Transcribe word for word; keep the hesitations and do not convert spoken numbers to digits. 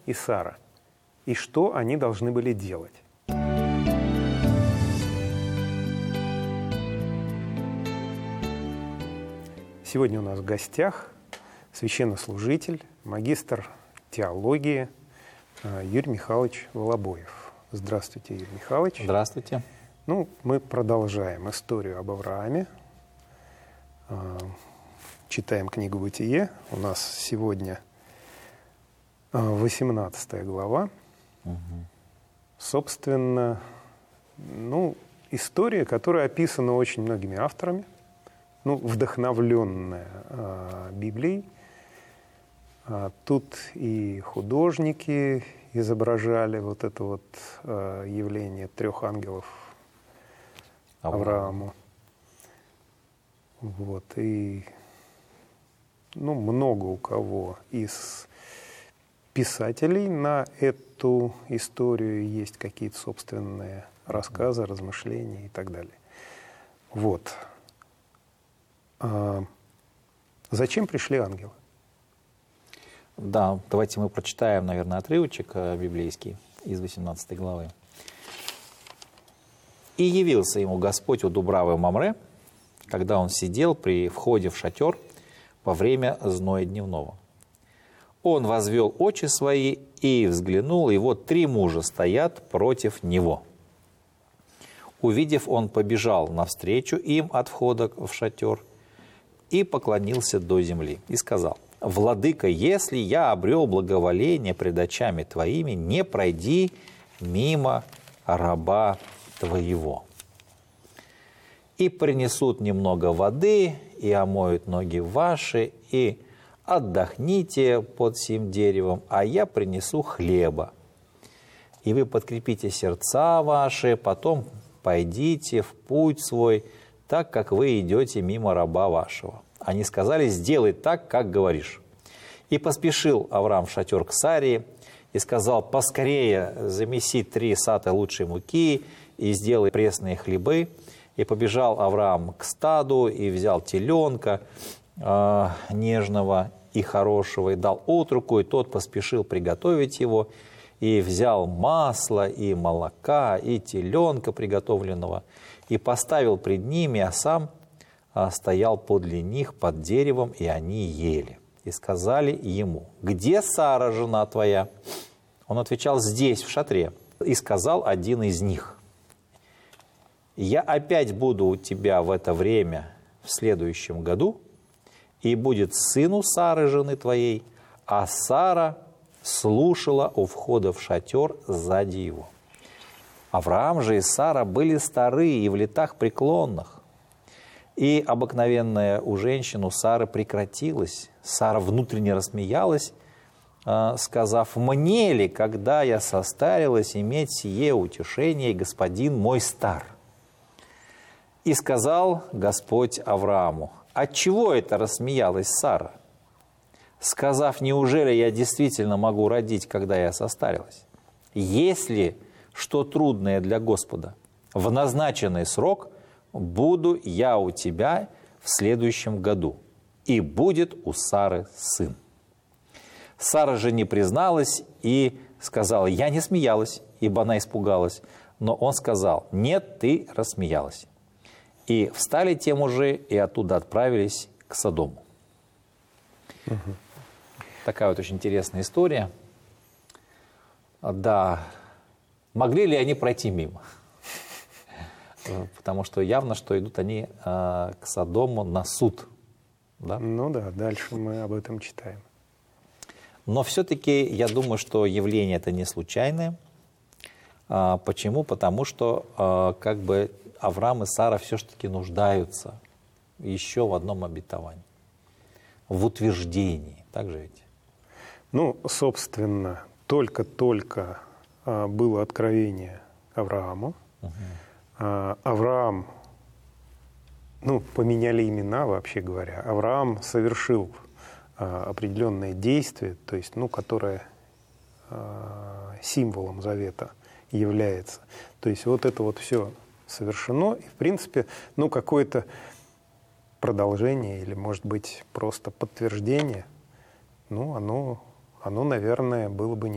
и Сара, и что они должны были делать. Сегодня у нас в гостях священнослужитель, магистр теологии Юрий Михайлович Волобоев. Здравствуйте, Юрий Михайлович. Здравствуйте. Ну, мы продолжаем историю об Аврааме. Читаем книгу «Бытие». У нас сегодня восемнадцатая глава. Угу. Собственно, ну, история, которая описана очень многими авторами, ну, вдохновленная э, Библией. А тут и художники изображали вот это вот э, явление трех ангелов Аврааму. Вот, и ну, много у кого из писателей на эту историю есть какие-то собственные рассказы, размышления и так далее. Вот. А зачем пришли ангелы? Да, давайте мы прочитаем, наверное, отрывочек библейский из восемнадцатой главы. «И явился ему Господь у Дубравы Мамре, когда он сидел при входе в шатер во время зноя дневного. Он возвел очи свои и взглянул, и вот три мужа стоят против него. Увидев, он побежал навстречу им от входа в шатер и поклонился до земли, и сказал: «Владыка, если я обрел благоволение пред очами твоими, не пройди мимо раба твоего. И принесут немного воды, и омоют ноги ваши, и отдохните под сим деревом, а я принесу хлеба. И вы подкрепите сердца ваши, потом пойдите в путь свой, так как вы идете мимо раба вашего». Они сказали: «Сделай так, как говоришь». И поспешил Авраам в шатер к Саре, и сказал: «Поскорее замеси три сата лучшей муки, и сделай пресные хлебы». И побежал Авраам к стаду, и взял теленка э, нежного и хорошего, и дал отруку, и тот поспешил приготовить его, и взял масло, и молока, и теленка приготовленного, и поставил пред ними, а сам э, стоял подле них под деревом, и они ели. И сказали ему: «Где Сара, жена твоя?» Он отвечал: «Здесь, в шатре». И сказал один из них: «Я опять буду у тебя в это время в следующем году, и будет сыну Сары, жены твоей». А Сара слушала у входа в шатер сзади его. Авраам же и Сара были стары и в летах преклонных. И обыкновенная у женщин у Сары прекратилась. Сара внутренне рассмеялась, сказав: «Мне ли, когда я состарилась, иметь сие утешение, господин мой стар?» И сказал Господь Аврааму: «Отчего это рассмеялась Сара, сказав: неужели я действительно могу родить, когда я состарилась? Если что трудное для Господа, в назначенный срок буду я у тебя в следующем году, и будет у Сары сын». Сара же не призналась и сказала: «Я не смеялась», ибо она испугалась. Но он сказал: «Нет, ты рассмеялась». И встали те мужи, и оттуда отправились к Содому. Угу. Такая вот очень интересная история. Да, могли ли они пройти мимо? Потому что явно, что идут они к Содому на суд. Да? Ну да, дальше мы об этом читаем. Но все-таки я думаю, что явление это не случайное. Почему? Потому что как бы Авраам и Сара все-таки нуждаются еще в одном обетовании, в утверждении. Так же ведь? Ну, собственно, только-только а, было откровение Аврааму. Угу. А, Авраам, ну, поменяли имена, вообще говоря. Авраам совершил а, определенное действие, то есть, ну, которое а, символом завета является. То есть вот это вот все совершено, и в принципе, ну, какое-то продолжение или, может быть, просто подтверждение, ну, оно, оно, наверное, было бы не